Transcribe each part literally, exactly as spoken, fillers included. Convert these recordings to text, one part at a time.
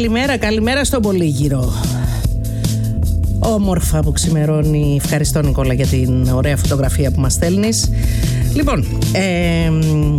καλημέρα, καλημέρα στον Πολύγυρο. Όμορφα που ξημερώνει. Ευχαριστώ Νικόλα για την ωραία φωτογραφία που μας στέλνεις. Λοιπόν, ε,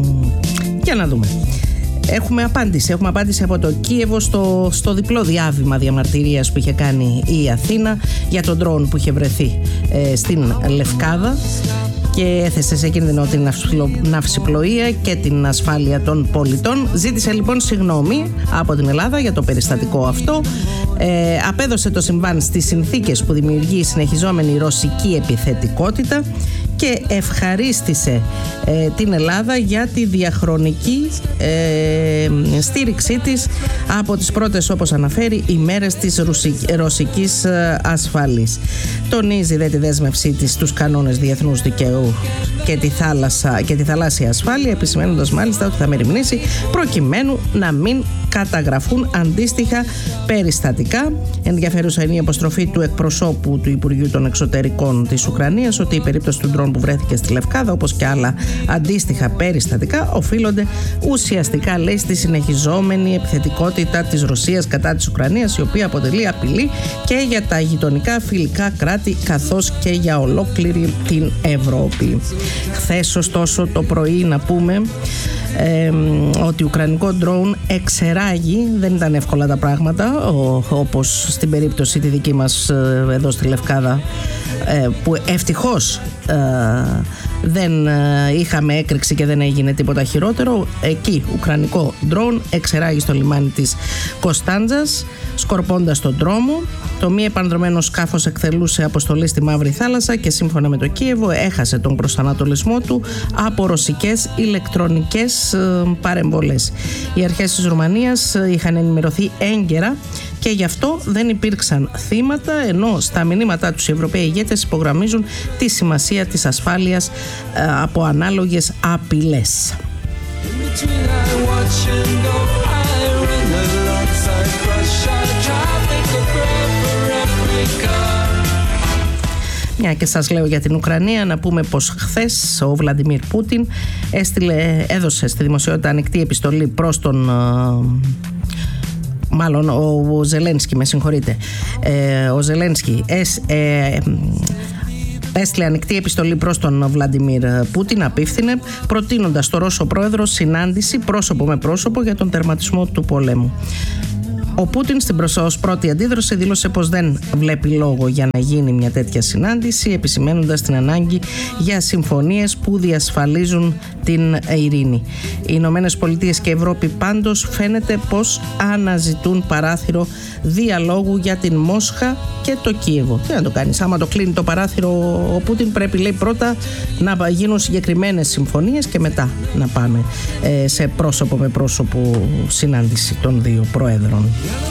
για να δούμε. Έχουμε απάντηση, έχουμε απάντηση από το Κίεβο στο, στο διπλό διάβημα διαμαρτυρίας που είχε κάνει η Αθήνα για τον ντρόουν που είχε βρεθεί ε, στην Λευκάδα και έθεσε σε κίνδυνο την ναυσιπλοεία και την ασφάλεια των πολιτών. Ζήτησε λοιπόν συγγνώμη από την Ελλάδα για το περιστατικό αυτό. Ε, απέδωσε το συμβάν στις συνθήκες που δημιουργεί η συνεχιζόμενη ρωσική επιθετικότητα και ευχαρίστησε ε, την Ελλάδα για τη διαχρονική ε, στήριξή της από τις πρώτες, όπως αναφέρει, ημέρες της ρωσικής, ρωσικής ασφάλειας. Τονίζει δε τη δέσμευσή της στους κανόνες διεθνούς δικαίου και τη, θάλασσα, και τη θαλάσσια ασφάλεια, επισημαίνοντας μάλιστα ότι θα μεριμνήσει προκειμένου να μην καταγραφούν αντίστοιχα περιστατικά. Ενδιαφέρουσα είναι η αποστροφή του εκπροσώπου του Υπουργείου των Εξωτερικών της Ουκρανίας ότι η περίπτωση του ντρόουν που βρέθηκε στη Λευκάδα, όπως και άλλα αντίστοιχα περιστατικά, οφείλονται ουσιαστικά, λέει, στη συνεχιζόμενη επιθετικότητα της Ρωσίας κατά της Ουκρανίας, η οποία αποτελεί απειλή και για τα γειτονικά φιλικά κράτη καθώς και για ολόκληρη την Ευρώπη. Χθες, ωστόσο, το πρωί να πούμε Ε, ότι ουκρανικό ντρόουν εξεράγει, δεν ήταν εύκολα τα πράγματα, ο, όπως στην περίπτωση τη δική μας ε, εδώ στη Λευκάδα, ε, που ευτυχώς ε, δεν ε, είχαμε έκρηξη και δεν έγινε τίποτα χειρότερο. Εκεί ουκρανικό ντρόουν εξεράγει στο λιμάνι της Κωνσταντζας, σκορπώντας τον δρόμο. Το μη επανδρωμένο σκάφος εκτελούσε αποστολή στη Μαύρη Θάλασσα και σύμφωνα με το Κίεβο έχασε τον προσανατολισμό του από ρωσικές ηλεκτρονικές παρεμβολές. Οι αρχές της Ρουμανίας είχαν ενημερωθεί έγκαιρα και γι' αυτό δεν υπήρξαν θύματα, ενώ στα μηνύματά τους οι Ευρωπαίοι ηγέτες υπογραμμίζουν τη σημασία της ασφάλειας από ανάλογες απειλές. Μια και σας λέω για την Ουκρανία, να πούμε πως χθες ο Βλαντιμίρ Πούτιν έστειλε, έδωσε στη δημοσιότητα ανοιχτή επιστολή προς τον... Μάλλον ο Ζελένσκι, με συγχωρείτε. Ε, ο Ζελένσκι εσ, ε, έστειλε ανοιχτή επιστολή προς τον Βλαντιμίρ Πούτιν, απίφθινε, προτείνοντας στο Ρώσο πρόεδρο συνάντηση πρόσωπο με πρόσωπο για τον τερματισμό του πολέμου. Ο Πούτιν στην ως πρώτη αντίδραση δήλωσε πως δεν βλέπει λόγο για να γίνει μια τέτοια συνάντηση, επισημαίνοντας την ανάγκη για συμφωνίες που διασφαλίζουν την ειρήνη. Οι Ηνωμένες Πολιτείες και η Ευρώπη πάντως φαίνεται πως αναζητούν παράθυρο διαλόγου για την Μόσχα και το Κίεβο. Τι να το κάνεις, άμα το κλείνει το παράθυρο ο Πούτιν, πρέπει, λέει, πρώτα να γίνουν συγκεκριμένες συμφωνίες και μετά να πάμε ε, σε πρόσωπο με πρόσωπο συνάντηση των δύο προέδρων.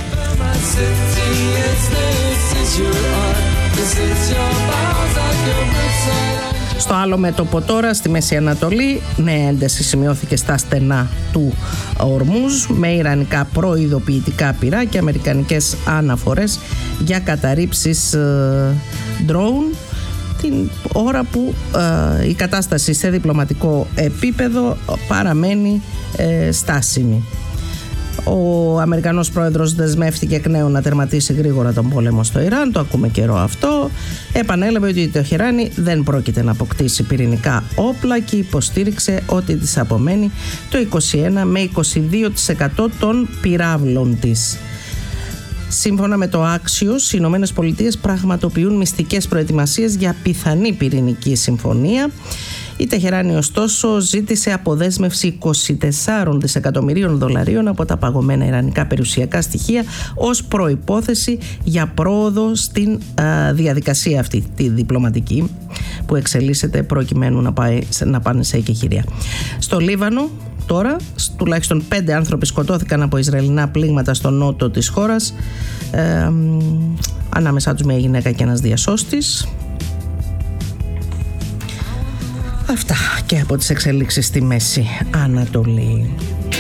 Στο άλλο μέτωπο τώρα, στη Μέση Ανατολή, νέα ένταση σημειώθηκε στα στενά του Ορμούζ με ιρανικά προειδοποιητικά πυρά και αμερικανικές αναφορές για καταρρίψεις ντρόουν, την ώρα που ε, η κατάσταση σε διπλωματικό επίπεδο παραμένει ε, στάσιμη. Ο Αμερικανός πρόεδρος δεσμεύτηκε εκ νέου να τερματίσει γρήγορα τον πόλεμο στο Ιράν, το ακούμε καιρό αυτό. Επανέλαβε ότι το Τεχεράνι δεν πρόκειται να αποκτήσει πυρηνικά όπλα και υποστήριξε ότι της απομένει το είκοσι ένα με είκοσι δύο τοις εκατό των πυράβλων της. Σύμφωνα με το Axios, οι Ηνωμένες Πολιτείες πραγματοποιούν μυστικές προετοιμασίες για πιθανή πυρηνική συμφωνία. Η Τεχεράνη ωστόσο ζήτησε αποδέσμευση είκοσι τέσσερα δισεκατομμυρίων δολαρίων από τα παγωμένα ιρανικά περιουσιακά στοιχεία ως προϋπόθεση για πρόοδο στην α, διαδικασία αυτή τη διπλωματική που εξελίσσεται προκειμένου να, πάει, να πάνε σε εκεχηρία. Στο Λίβανο τώρα τουλάχιστον πέντε άνθρωποι σκοτώθηκαν από ισραηλινά πλήγματα στο νότο της χώρας, ε, ανάμεσά τους μια γυναίκα και ένας διασώστης. Αυτά και από τις εξελίξεις στη Μέση Ανατολή.